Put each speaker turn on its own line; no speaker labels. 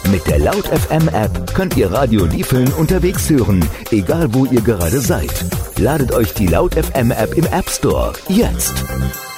Mit der Laut FM App könnt ihr Radio Liefeln unterwegs hören, egal wo ihr gerade seid. Ladet euch die Laut FM App im App Store jetzt.